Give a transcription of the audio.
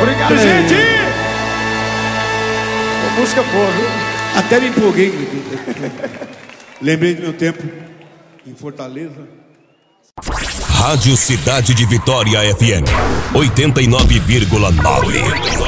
Obrigado, gente! Música boa, viu? Até me empolguei. Lembrei do meu tempo em Fortaleza. Rádio Cidade de Vitória FM 89,9.